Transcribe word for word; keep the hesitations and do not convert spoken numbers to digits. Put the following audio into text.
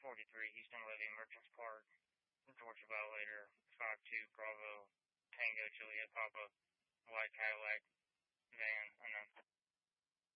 forty-three Houston Levy Merchants Park, Georgia Violator, five two Bravo, Tango Juliet Papa, White Cadillac.